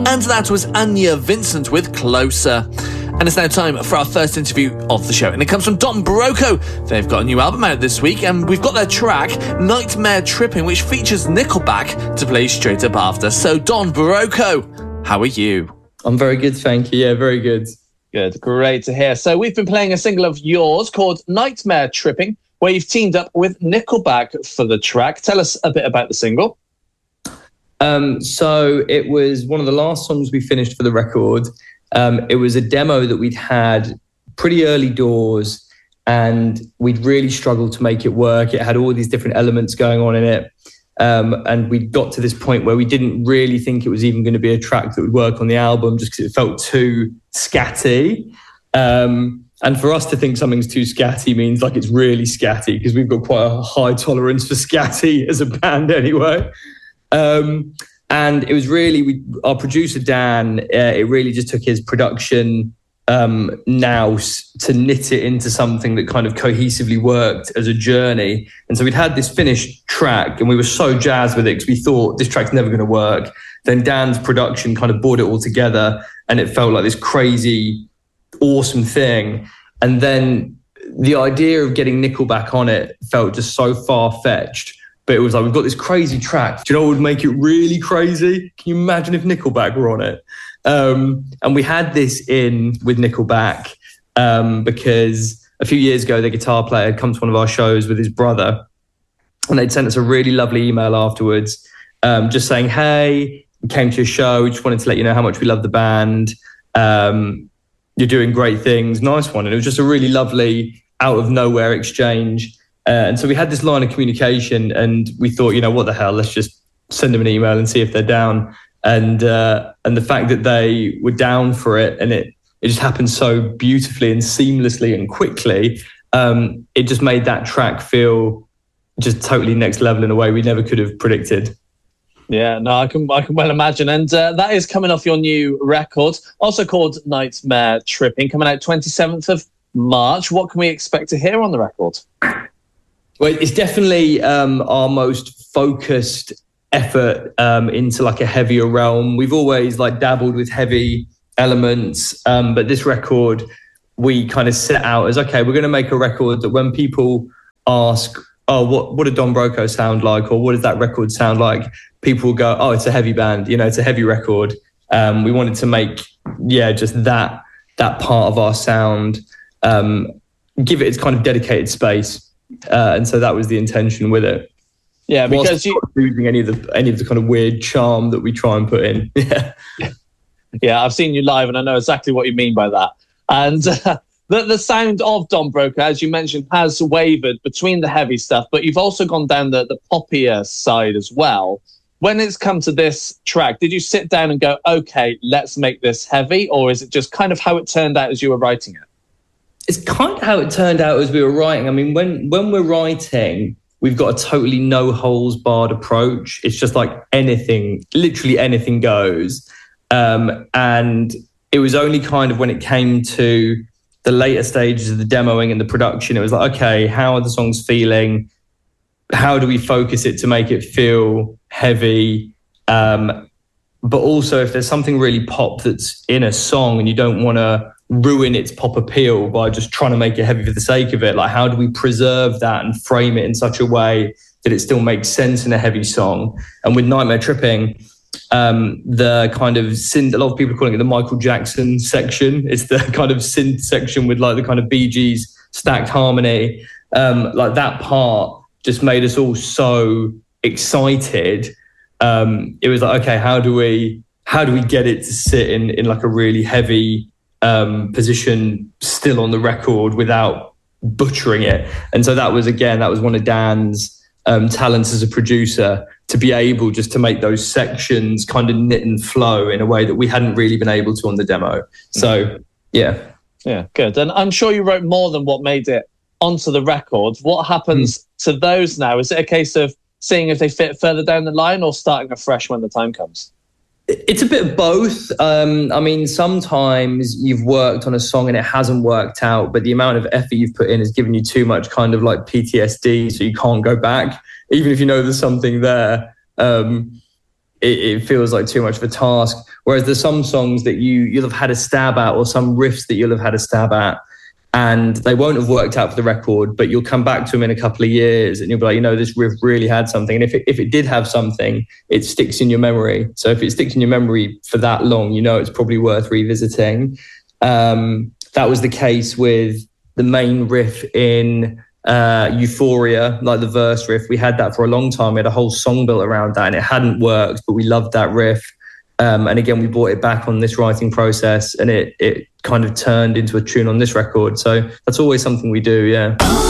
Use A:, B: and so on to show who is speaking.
A: And that was Anya Vincent with Closer. And it's now time for our first interview of the show. And it comes from Don Broco. They've got a new album out this week, and we've got their track, Nightmare Tripping, which features Nickelback, to play straight up after. So, Don Broco, how are you?
B: I'm very good, thank you. Yeah, very good.
C: Good, great to hear. So we've been playing a single of yours called Nightmare Tripping, where you've teamed up with Nickelback for the track. Tell us a bit about the single.
B: So it was one of the last songs we finished for the record. It was a demo that we'd had pretty early doors, and we'd really struggled to make it work. It had all these different elements going on in it. And we got to this point where we didn't really think it was even going to be a track that would work on the album, just because it felt too scatty. And for us to think something's too scatty means like it's really scatty, because we've got quite a high tolerance for scatty as a band anyway. And it was really, our producer Dan, it really just took his production nous to knit it into something that kind of cohesively worked as a journey. And so we'd had this finished track, and we were so jazzed with it because we thought this track's never going to work. Then Dan's production kind of brought it all together, and it felt like this crazy, awesome thing. And then the idea of getting Nickelback on it felt just so far-fetched. But it was like, we've got this crazy track. Do you know what would make it really crazy? Can you imagine if Nickelback were on it? And we had this in with Nickelback because a few years ago, the guitar player had come to one of our shows with his brother, and they'd sent us a really lovely email afterwards, just saying, hey, we came to your show. We just wanted to let you know how much we love the band. You're doing great things. Nice one. And it was just a really lovely out of nowhere exchange. And so we had this line of communication, and we thought, you know, what the hell, let's just send them an email and see if they're down. And the fact that they were down for it, and it just happened so beautifully and seamlessly and quickly, it just made that track feel just totally next level in a way we never could have predicted.
C: Yeah, no, I can well imagine. And that is coming off your new record, also called Nightmare Tripping, coming out 27th of March. What can we expect to hear on the record?
B: Well, it's definitely our most focused effort into like a heavier realm. We've always like dabbled with heavy elements, but this record we kind of set out as, okay, we're going to make a record that when people ask, oh, what did Don Broco sound like, or what does that record sound like, people will go, oh, it's a heavy band, you know, it's a heavy record. We wanted to make, just that part of our sound, give it its kind of dedicated space. And so that was the intention with it.
C: Yeah, because you
B: losing any of the kind of weird charm that we try and put in.
C: Yeah, I've seen you live, and I know exactly what you mean by that. And the sound of Don Broco, as you mentioned, has wavered between the heavy stuff, but you've also gone down the poppier side as well. When it's come to this track, did you sit down and go, okay, let's make this heavy, or is it just kind of how it turned out as you were writing it?
B: It's kind of how it turned out as we were writing. I mean, when we're writing, we've got a totally no holes barred approach. It's just like anything, literally anything goes. And it was only kind of when it came to the later stages of the demoing and the production, it was like, okay, how are the songs feeling? How do we focus it to make it feel heavy? But also if there's something really pop that's in a song and you don't want to ruin its pop appeal by just trying to make it heavy for the sake of it, like how do we preserve that and frame it in such a way that it still makes sense in a heavy song? And with Nightmare Tripping, the kind of synth, a lot of people are calling it the Michael Jackson section. It's the kind of synth section with like the kind of Bee Gees stacked harmony. Like that part just made us all so excited. It was like, okay, how do we get it to sit in like a really heavy position still on the record without butchering it? And so that was one of Dan's talents as a producer, to be able just to make those sections kind of knit and flow in a way that we hadn't really been able to on the demo. So yeah, good. And I'm sure you wrote more than what made it onto the record. What happens to those now? Is it a case of seeing if they fit further down the line, or starting afresh when the time comes? It's a bit of both. I mean, sometimes you've worked on a song and it hasn't worked out, but the amount of effort you've put in has given you too much kind of like PTSD, so you can't go back, even if you know there's something there. it feels like too much of a task. Whereas there's some songs that you'll have had a stab at, or some riffs that you'll have had a stab at, and they won't have worked out for the record, but you'll come back to them in a couple of years and you'll be like, this riff really had something. And if it did have something, it sticks in your memory. So if it sticks in your memory for that long, it's probably worth revisiting. That was the case with the main riff in Euphoria, like the verse riff. We had that for a long time. We had a whole song built around that, and it hadn't worked, but we loved that riff. And again, we brought it back on this writing process, and it kind of turned into a tune on this record. So that's always something we do, yeah.